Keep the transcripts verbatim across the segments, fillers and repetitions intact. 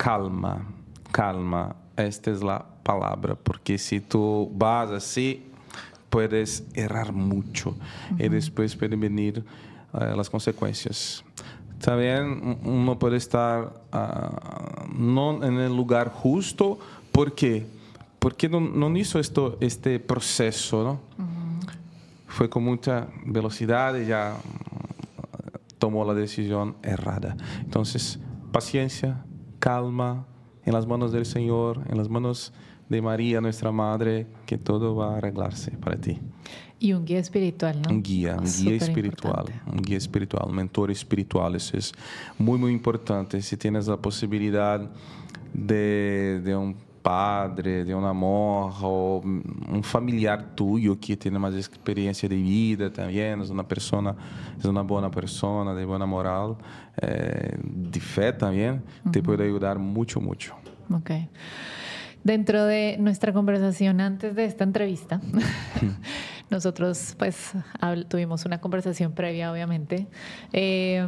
calma, calma. Esta es la palabra, porque si tú vas así, puedes errar mucho uh-huh. y después pueden venir uh, las consecuencias. También uno puede estar uh, no en el lugar justo. ¿Por qué? Porque no, no hizo esto, este proceso, ¿no? Uh-huh. Fue con mucha velocidad y ya tomó la decisión errada. Entonces, paciencia, calma, en las manos del Señor, en las manos de María, nuestra Madre, que todo va a arreglarse para ti. Y un guía espiritual, ¿no? Un guía, un guía espiritual, importante. un guía espiritual, un mentor espiritual. Eso es muy, muy importante. Si tienes la posibilidad de, de un padre, de un amor, o un familiar tuyo que tiene más experiencia de vida también, es una persona, es una buena persona, de buena moral, eh, de fe también, uh-huh. te puede ayudar mucho, mucho. Okay. Dentro de nuestra conversación antes de esta entrevista, nosotros pues tuvimos una conversación previa, obviamente. Eh,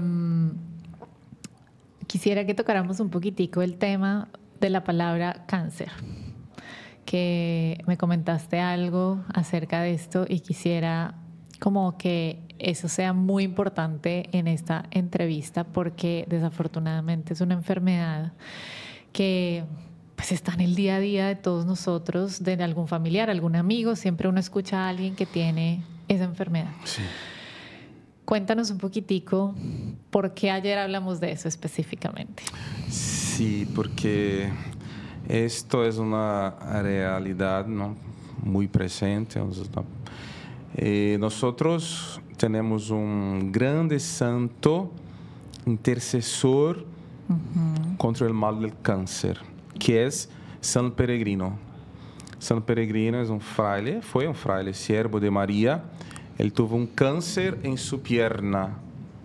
quisiera que tocáramos un poquitico el tema de la palabra cáncer, que me comentaste algo acerca de esto y quisiera como que eso sea muy importante en esta entrevista, porque desafortunadamente es una enfermedad que pues está en el día a día de todos nosotros, de algún familiar, algún amigo. Siempre uno escucha a alguien que tiene esa enfermedad. Sí. Cuéntanos un poquitico por qué ayer hablamos de eso específicamente. Sí, porque esto es una realidad, ¿no?, muy presente. Eh, nosotros tenemos un grande santo intercesor uh-huh. contra el mal del cáncer, que es San Peregrino. San Peregrino es un fraile, fue un fraile, siervo de María. Él tuvo un cáncer en su pierna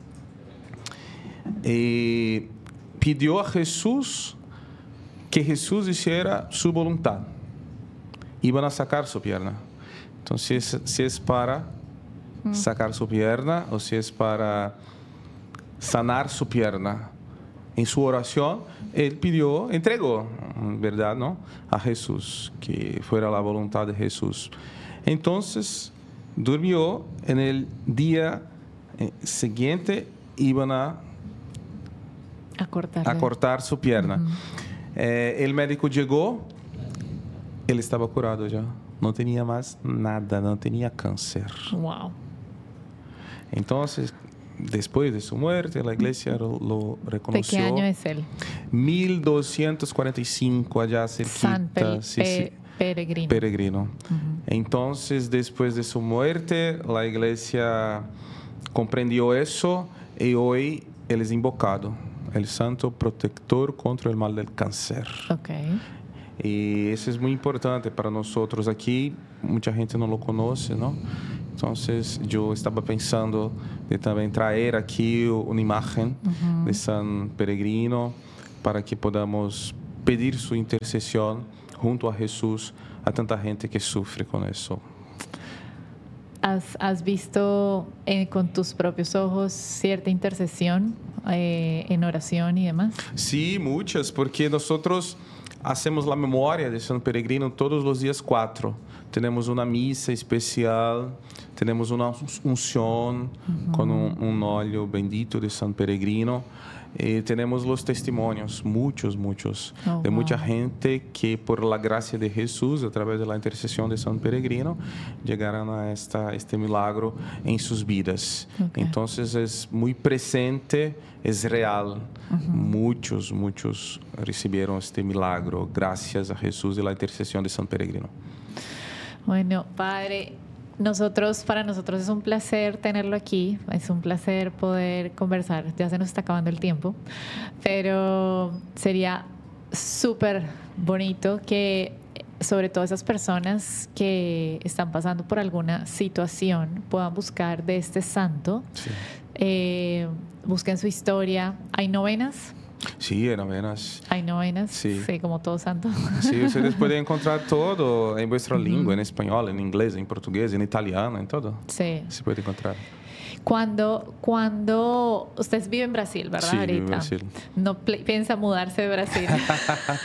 y pidió a Jesús que Jesús hiciera su voluntad. Iban a sacar su pierna. Entonces, si es para mm. sacar su pierna o si es para sanar su pierna, en su oración, él pidió, entregó, ¿verdad?, ¿no?, a Jesús, que fuera la voluntad de Jesús. Entonces, durmió. En el día siguiente iban a, a, a cortar su pierna. Uh-huh. eh, el médico llegó, él estaba curado ya, no tenía más nada, no tenía cáncer. Wow. Entonces, después de su muerte, la iglesia lo, lo reconoció. ¿De qué año es él? mil doscientos cuarenta y cinco, allá cerquita. San Pe- sí, Pe- sí. Peregrino. Peregrino. Uh-huh. Entonces, después de su muerte, la iglesia comprendió eso y hoy él es invocado, el santo protector contra el mal del cáncer. Okay. Y eso es muy importante para nosotros. Aquí mucha gente no lo conoce, ¿no? Entonces, yo estaba pensando de también traer aquí una imagen uh-huh. de San Peregrino para que podamos pedir su intercesión junto a Jesús a tanta gente que sufre con eso. ¿Has, has visto eh, con tus propios ojos cierta intercesión eh, en oración y demás? Sí, muchas, porque nosotros hacemos la memoria de San Peregrino todos los días cuatro. Tenemos una misa especial, tenemos una unción uh-huh. con un, un óleo bendito de San Peregrino. Y tenemos los testimonios, muchos, muchos, oh, de wow. mucha gente que por la gracia de Jesús, a través de la intercesión de San Peregrino, llegaron a esta, este milagro en sus vidas. Okay. Entonces es muy presente, es real. Uh-huh. Muchos, muchos recibieron este milagro gracias a Jesús y la intercesión de San Peregrino. Bueno, Padre, nosotros, para nosotros es un placer tenerlo aquí, es un placer poder conversar, ya se nos está acabando el tiempo, pero sería súper bonito que sobre todo esas personas que están pasando por alguna situación puedan buscar de este santo, sí. eh, busquen su historia. ¿Hay novenas? Sí, hay novenas. ¿Hay novenas? Sí. Sí, como todo santo. Sí, ustedes pueden encontrar todo en vuestra uh-huh. lengua, en español, en inglés, en portugués, en italiano, en todo. Sí. Se puede encontrar. Cuando, cuando ustedes viven en Brasil, ¿verdad? Sí, vivo en ahorita Brasil. no pl- piensa mudarse de Brasil.